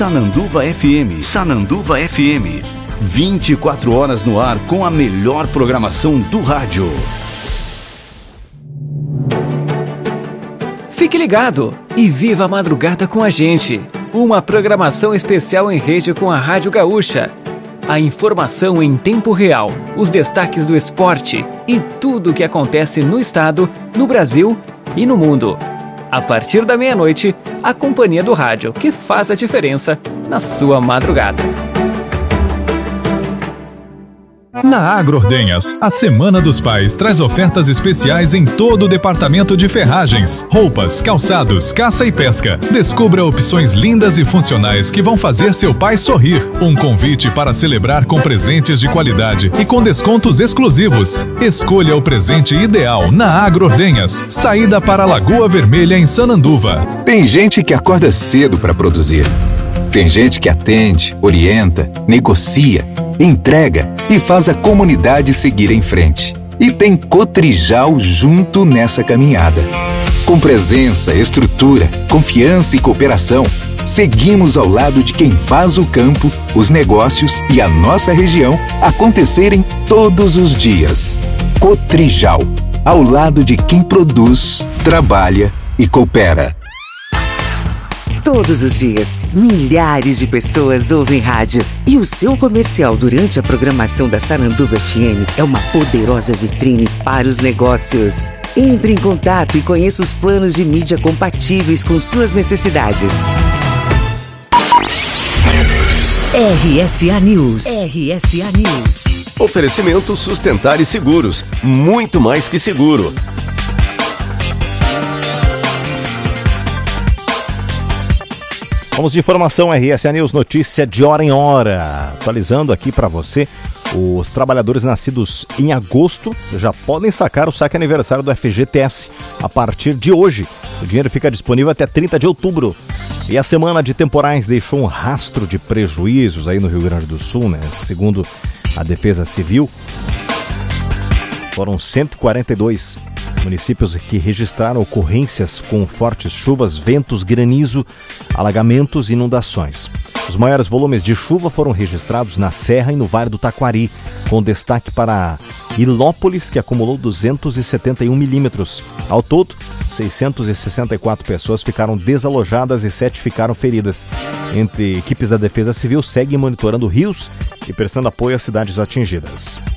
Sananduva FM. Sananduva FM. 24 horas no ar com a melhor programação do rádio. Fique ligado e viva a madrugada com a gente. Uma programação especial em rede com a Rádio Gaúcha. A informação em tempo real, os destaques do esporte e tudo o que acontece no estado, no Brasil e no mundo. A partir da meia-noite, a companhia do rádio que faz a diferença na sua madrugada. Na Agroordenhas, a Semana dos Pais traz ofertas especiais em todo o departamento de ferragens, roupas, calçados, caça e pesca. Descubra opções lindas e funcionais que vão fazer seu pai sorrir. Um convite para celebrar com presentes de qualidade e com descontos exclusivos. Escolha o presente ideal na Agroordenhas, saída para a Lagoa Vermelha em Sananduva. Tem gente que acorda cedo para produzir. Tem gente que atende, orienta, negocia, entrega e faz a comunidade seguir em frente. E tem Cotrijal junto nessa caminhada. Com presença, estrutura, confiança e cooperação, seguimos ao lado de quem faz o campo, os negócios e a nossa região acontecerem todos os dias. Cotrijal, ao lado de quem produz, trabalha e coopera. Todos os dias, milhares de pessoas ouvem rádio. E o seu comercial durante a programação da Sananduva FM é uma poderosa vitrine para os negócios. Entre em contato e conheça os planos de mídia compatíveis com suas necessidades. RSA News. RSA News. Oferecimento Sustentar e Seguros. Muito mais que seguro. Vamos de informação, RSA News, notícia de hora em hora. Atualizando aqui para você, os trabalhadores nascidos em agosto já podem sacar o saque aniversário do FGTS a partir de hoje. O dinheiro fica disponível até 30 de outubro. E a semana de temporais deixou um rastro de prejuízos aí no Rio Grande do Sul, né? Segundo a Defesa Civil, foram 142 municípios que registraram ocorrências com fortes chuvas, ventos, granizo, alagamentos e inundações. Os maiores volumes de chuva foram registrados na Serra e no Vale do Taquari, com destaque para Ilópolis, que acumulou 271 milímetros. Ao todo, 664 pessoas ficaram desalojadas e 7 ficaram feridas. Entre equipes da Defesa Civil seguem monitorando rios e prestando apoio às cidades atingidas.